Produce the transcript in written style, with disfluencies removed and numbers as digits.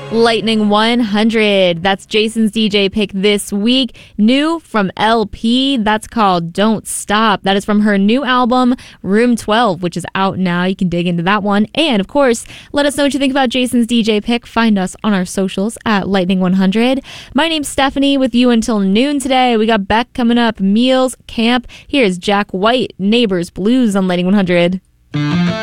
Lightning 100. That's Jason's DJ pick this week. New from LP. That's called Don't Stop. That is from her new album, Room 12, which is out now. You can dig into that one. And, of course, let us know what you think about Jason's DJ pick. Find us on our socials at Lightning 100. My name's Stephanie with you until noon today. We got Beck coming up, Meals, Camp. Here's Jack White, Neighbors Blues on Lightning 100.